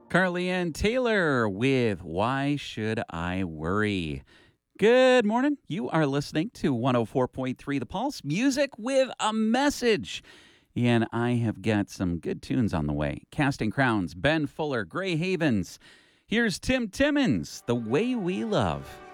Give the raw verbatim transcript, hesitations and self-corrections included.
Carly Ann Taylor with Why Should I Worry? Good morning. You are listening to one oh four point three The Pulse, music with a message. And I have got some good tunes on the way. Casting Crowns, Ben Fuller, Gray Havens. Here's Tim Timmons, The Way We Love.